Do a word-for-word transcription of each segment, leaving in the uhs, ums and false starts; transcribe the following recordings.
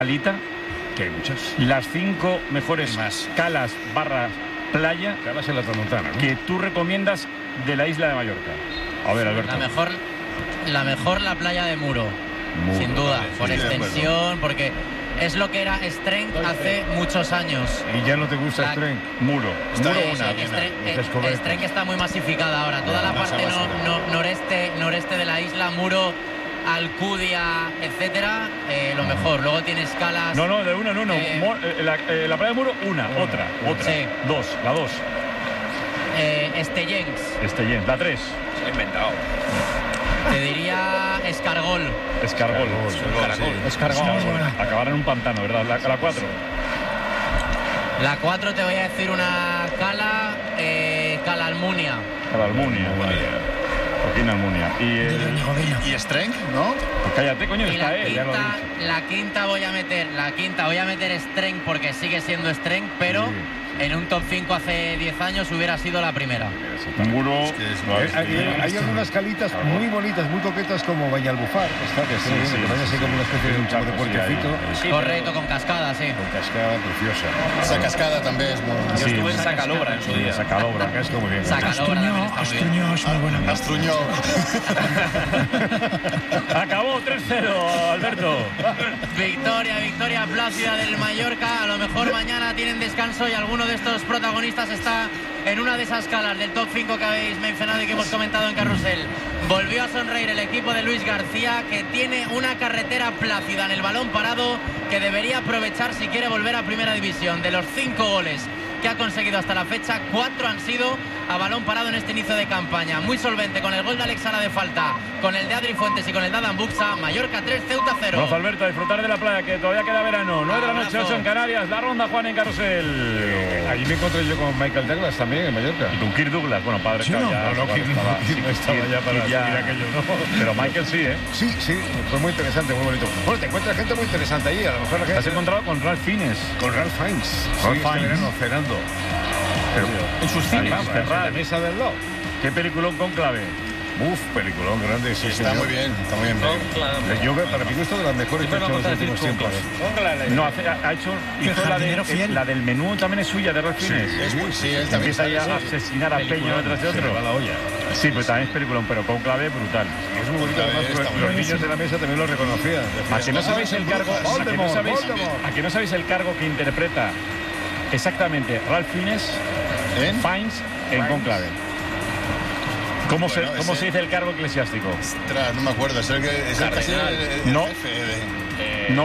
Alita, que hay muchas. Las cinco mejores más. calas barra playa calas en la Tramontana, ¿no? que tú recomiendas de la isla de Mallorca. A ver, Alberto. La mejor, la mejor la playa de Muro, Muro, sin duda, vale, por sí, extensión, porque es lo que era Strength hace muchos años. Y ya no te gusta La- Strength. Muro. Está Muro bien, una. sí, bien. Strength, Dices eh, correcto. Strength está muy masificada ahora. Toda la Masa parte no- básica. no- noreste, noreste de la isla, Muro, Alcudia, etcétera, eh, lo mejor. Luego tienes calas. No, no, de una, no, no. Eh, Mo- eh, la, eh, la playa de Muro, una, Una, otra, una. otra. Sí. Dos, la dos. Eh, Estellens, Este bien, la tres. Se ha inventado. te diría Escargol. Escargol. Caracol. Escargol. Acabar en un pantano, ¿verdad? La, la cuatro. La cuatro te voy a decir una cala, eh, Cala Almunia. La Almunia. Joaquín Almunia. Y el... Y Strength, ¿no? Pues cállate, coño, Y está la él. Ya lo he quinta, dicho. la quinta voy a meter, la quinta voy a meter Strength porque sigue siendo Strength, pero Sí. en un top cinco hace diez años hubiera sido la primera. Muro. Es que es- no, Eh, es- Hay, hay algunas calitas muy bonitas, muy coquetas, como Bañalbufar. Está, que Sí, sí, sí, que parece así sí, como una especie de, sí, como de sí, puerquecito. ahí. Sí, Correcto, con cascada, sí. Con cascada preciosa. Esa cascada también es muy... Sí, Yo estuve en esa Sacalobra en su día. Sacalobra. Acá es como bien. Sacalobra también está muy bien. Astruñó es una buena mezcla. Astruñó. Acabó tres cero, Alberto. Victoria, victoria plácida del Mallorca. A lo mejor mañana tienen descanso y alguno de estos protagonistas está en una de esas calas del top cinco que habéis mencionado y que hemos comentado en Carrusel. Volvió a sonreír el equipo de Luis García, que tiene una carretera plácida en el balón parado que debería aprovechar si quiere volver a Primera División. De los cinco goles que ha conseguido hasta la fecha, cuatro han sido a balón parado en este inicio de campaña. Muy solvente con el gol de Alex Sala de falta, con el de Adri Fuentes y con el de Adam Buxa. Mallorca tres, Ceuta cero. Vamos, Alberto, a disfrutar de la playa, que todavía queda verano. nueve de la noche, Abrazo. ocho en Canarias. La ronda, Juan, en Carrusel. Allí me encontré yo con Michael Douglas también en Mallorca. Y con Kirk Douglas. Bueno, padre, Sí, claro, no. ya No, no, igual Kirk no, estaba, Kirk no estaba Kirk- ya para Kirk subir aquello, ¿no? Pero Michael sí, ¿eh? Sí, sí, fue muy interesante, muy bonito. Bueno, te encuentras gente muy interesante allí. A lo mejor la Te has gente... encontrado con Ralph Fiennes. Con Ralph Fiennes. Ralph Sí, este Fiennes. verano cenando. Pero, En sus cines. Vamos, en la mesa del lado. ¿Qué peliculón con clave? Uf, peliculón grande, sí, Está señor. muy bien, está muy bien. Yo creo, para mi gusto, de las mejores que ha hecho en los últimos tiempos. No, hace- ha ha hecho hizo la, de, jardinero fiel. la del menú también es suya, de Ralph Fiennes. Es muy, sí, él también Empieza ahí a sale, sí. asesinar a Peño detrás de Se le va otro. la olla. Sí, pero también es peliculón, pero con clave brutal. Es muy bonito, además, Está porque muy los bien. niños de la mesa también lo reconocían. ¿A que no sabéis el cargo? ¿A que no Voldemort, sabéis, Voldemort. a que no sabéis el cargo que interpreta exactamente Ralph Fiennes, ¿En? Fiennes en Conclave? ¿Cómo, se, Bueno, ¿Cómo ese- se dice el cargo eclesiástico? Ostras, no me acuerdo, es el que es el casi el, el- el No. jefe de... No,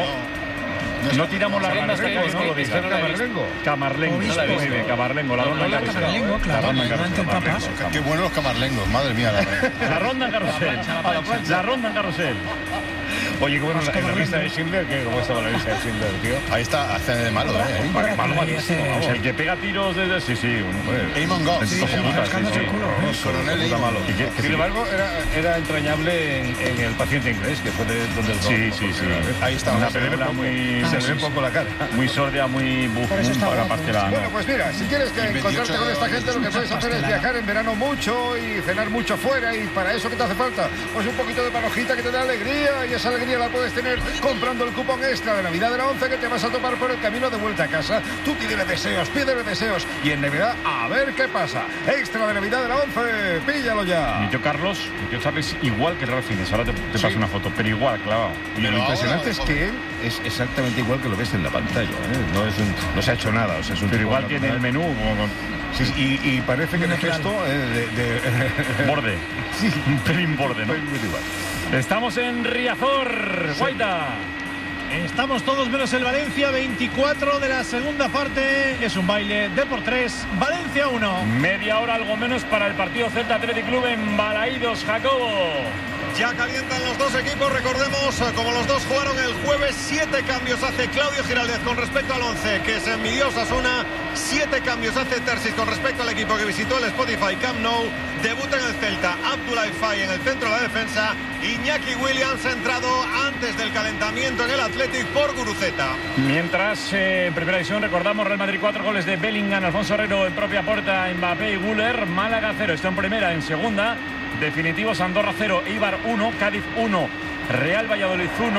no no está- tiramos la ronda hasta que Camarlengo, no lo ¿no? diga. ¿Está en Camarlengo? Camarlengo, Obispo. muy bien, Camarlengo, la ronda en carrusel. Camarlengo, claro, La ronda en delante del carrusel. Papa. Qué buenos los camarlengos, madre mía. La... La ronda en carrusel. La ronda en carrusel. Oye, qué bueno, en la, en la lista de Schindler, ¿qué? ¿Cómo estaba la lista de Schindler, tío? Ahí está, hace de malo, ¿eh? Ahí. Vale, malo, Ahí malísimo, hace- vamos. El que pega tiros desde... Sí, sí, un... Eamon Goff, El sí, tipo se llama. puta, sí, rascándose sí. el culo, ¿eh? Coronel Puta Eamon. malo. ¿Y qué- qué Sin sigue? embargo, era, era entrañable en, en El paciente inglés, que fue de, donde el Sí, sí, sí. Ahí está. Una vamos a ver. película muy... Se le ve un poco la cara. Muy sordia, muy... Buf, Por eso está para guapo. pastelada, Bueno, pues mira, si quieres que Y encontrarte veintiocho con esta gente, lo que puedes hacer es viajar en verano mucho y cenar mucho fuera. Y para eso, ¿qué te hace falta? Pues un poquito de panojita que te da alegría. Y esa alegría la puedes tener comprando el cupón extra de Navidad de la once que te vas a topar por el camino de vuelta a casa. Tú pídele deseos, pídele deseos. Y en Navidad, a ver qué pasa. Extra de Navidad de la once, píllalo ya. Mi tío Carlos, mi tío Charles, igual que Ralph Fiennes. Ahora te, te Sí. paso una foto, pero igual, clavado. Y lo Pero impresionante ahora, es que él es exactamente igual que lo ves en la pantalla. ¿eh? No, es un- no se ha hecho nada. O sea, es un Pero tipo igual tiene el natural. menú como con Sí, y, y parece que el Natural. gesto eh, de, de- borde. Sí. Un pelín borde, ¿no? Muy igual. Estamos en Riazor, Guaita. Estamos todos menos el Valencia, veinticuatro de la segunda parte. Es un baile de por tres. Valencia uno. Media hora, algo menos, para el partido Celta Athletic Club en Balaídos, Jacobo. Ya calientan los dos equipos, recordemos, como los dos jugaron el jueves, siete cambios hace Claudio Giraldez con respecto al once, que se midió Osasuna, siete cambios hace Terzic con respecto al equipo que visitó el Spotify Camp Nou, debuta en el Celta Abdoulaye Faye en el centro de la defensa, Iñaki Williams ha entrado antes del calentamiento en el Athletic por Guruceta. Mientras, eh, en primera división, recordamos Real Madrid cuatro goles de Bellingham, Alfonso Herrero en propia puerta, Mbappé y Güler, Málaga cero, está en primera, en segunda, definitivos Andorra cero, Eibar uno, Cádiz uno, Real Valladolid uno,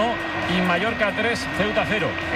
y Mallorca tres, Ceuta cero.